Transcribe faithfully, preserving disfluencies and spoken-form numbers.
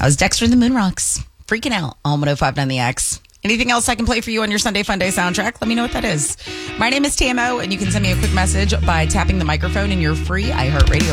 That was Dexter and the Moonrocks. Freaking out on one oh five point nine The X. Anything else I can play for you on your Sunday Fun Day soundtrack? Let me know what that is. My name is T M O, and you can send me a quick message by tapping the microphone in your free iHeartRadio